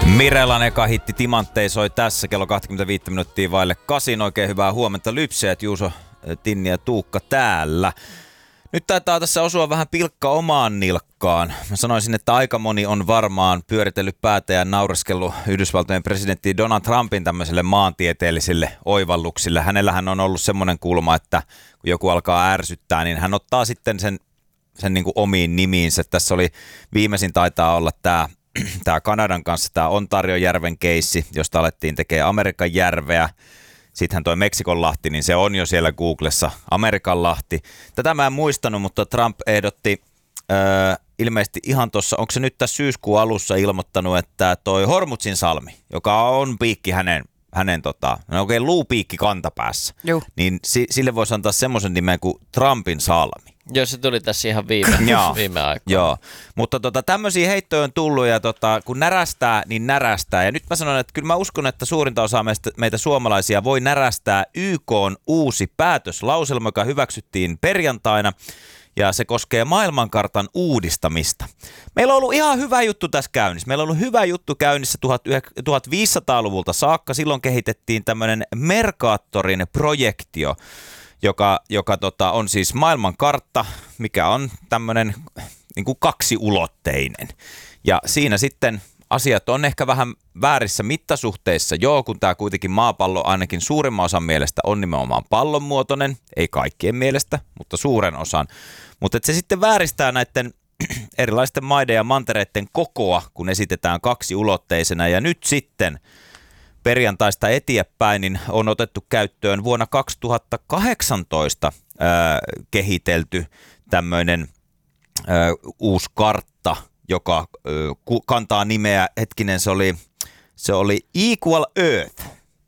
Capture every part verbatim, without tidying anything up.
Mirelan eka hitti Timanttei soi tässä kello kaksikymmentäviisi minuuttia vaille kasin. Oikein hyvää huomenta lypseet, Juuso, Tinni ja Tuukka täällä. Nyt taitaa tässä osua vähän pilkka omaan nilkkaan. Mä sanoisin, että aika moni on varmaan pyöritellyt päätä ja naureskellut Yhdysvaltojen presidentti Donald Trumpin tämmöiselle maantieteellisille oivalluksille. Hänellähän on ollut semmoinen kulma, että kun joku alkaa ärsyttää, niin hän ottaa sitten sen, sen niin kuin omiin nimiinsä. Tässä oli viimeisin taitaa olla tämä Tämä Kanadan kanssa, tämä Ontariojärven keissi, josta alettiin tekemään Amerikan järveä. Sittenhän toi Meksikonlahti, niin se on jo siellä Googlessa Amerikanlahti. Tätä mä en muistanut, mutta Trump ehdotti öö, ilmeisesti ihan tuossa, onko se nyt tässä syyskuun alussa ilmoittanut, että toi Hormuzin salmi, joka on piikki hänen, hänen tota, no oikein luupiikki kantapäässä, Juh. niin si- sille voisi antaa semmoisen nimen kuin Trumpin salmi. Joo, se tuli tässä ihan viime, viime aikoina. Joo, mutta tota, tämmöisiä heittoja on tullut ja tota, kun närästää, niin närästää. Ja nyt mä sanon, että kyllä mä uskon, että suurinta osaa meistä, meitä suomalaisia voi närästää Y K:n uusi päätöslauselma, joka hyväksyttiin perjantaina. Ja se koskee maailmankartan uudistamista. Meillä on ollut ihan hyvä juttu tässä käynnissä. Meillä on ollut hyvä juttu käynnissä tuhatviisisataaluvulta saakka. Silloin kehitettiin tämmöinen Mercatorin projektio, joka, joka tota, on siis maailmankartta, mikä on tämmöinen niin kuin kaksiulotteinen. Ja siinä sitten asiat on ehkä vähän väärissä mittasuhteissa. Joo, kun tämä kuitenkin maapallo ainakin suurimman osan mielestä on nimenomaan pallonmuotoinen, ei kaikkien mielestä, mutta suuren osan. Mutta se sitten vääristää näiden erilaisten maiden ja mantereiden kokoa, kun esitetään kaksiulotteisena. Ja nyt sitten perjantaista eteenpäin niin on otettu käyttöön vuonna kaksituhattakahdeksantoista ää, kehitelty tämmöinen ää, uusi kartta, joka ää, kantaa nimeä, hetkinen se oli, se oli Equal Earth.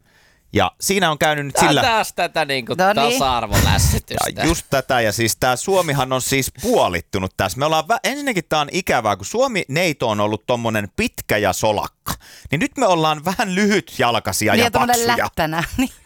Ja siinä on käynyt nyt sillä... Taas tätä niin kuin tasa-arvolässytystä. Ja just tätä, ja siis tämä Suomihan on siis puolittunut tässä. Me ollaan, vä- ensinnäkin tämä on ikävää, kun Suomi-neito on ollut tommonen pitkä ja solakka. Niin nyt me ollaan vähän lyhytjalkaisia niin ja paksuja. Lättänä.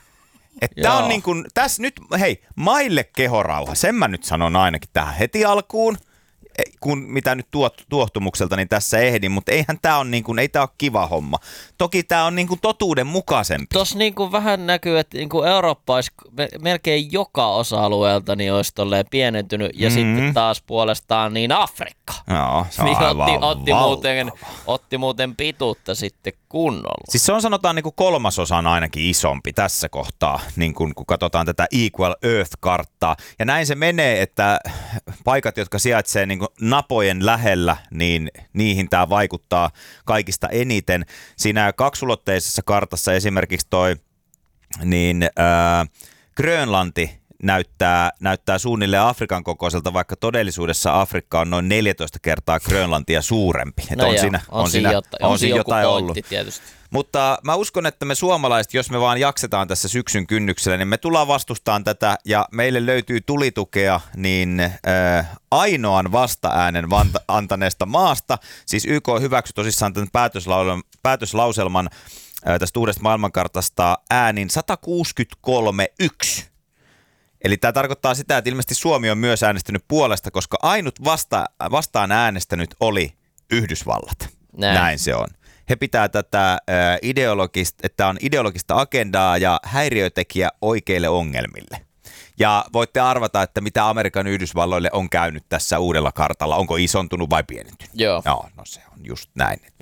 Että on niin kuin, tässä nyt, hei, maille kehorauha, sen mä nyt sanon ainakin tähän heti alkuun. Kun mitä nyt tuot, tuohtumukselta, niin tässä ehdin, mutta eihän tämä ole niin kuin, ei tämä ole kiva homma. Toki tämä on niin kuin totuuden mukaisempi. Tuossa niin kuin vähän näkyy, että niin kuin Eurooppa olisi melkein joka osa-alueelta niin olisi tolleen pienentynyt ja mm-hmm. sitten taas puolestaan niin Afrikka. Joo, se on niin aivan otti, otti, muuten, otti muuten pituutta sitten kunnolla. Siis se on sanotaan niin kuin kolmasosan ainakin isompi tässä kohtaa, niin kuin, kun katsotaan tätä Equal Earth-karttaa. Ja näin se menee, että paikat, jotka sijaitsee niin kuin napojen lähellä, niin niihin tämä vaikuttaa kaikista eniten. Siinä kaksulotteisessa kartassa esimerkiksi toi niin, ää, Grönlanti näyttää, näyttää suunnilleen Afrikan kokoiselta, vaikka todellisuudessa Afrikka on noin neljätoista kertaa Grönlantia suurempi. No on joo, siinä, on, on siinä, jota, on siinä jotain pointti, ollut. Tietysti. Mutta mä uskon, että me suomalaiset, jos me vaan jaksetaan tässä syksyn kynnyksellä, niin me tullaan vastustamaan tätä ja meille löytyy tulitukea niin äh, ainoan vasta-äänen vanta- antaneesta maasta. Siis Y K hyväksyi tosissaan tämän päätöslauselman, päätöslauselman äh, tästä uudesta maailmankartasta äänin sata kuusikymmentäkolme yksi. Eli tämä tarkoittaa sitä, että ilmeisesti Suomi on myös äänestänyt puolesta, koska ainut vasta- vastaan äänestänyt oli Yhdysvallat. Näin, Näin se on. He pitää tätä äh, ideologista, että on ideologista agendaa ja häiriötekijä oikeille ongelmille. Ja voitte arvata, että mitä Amerikan Yhdysvalloille on käynyt tässä uudella kartalla. Onko isontunut vai pienentynyt? Joo. No, no se on just näin.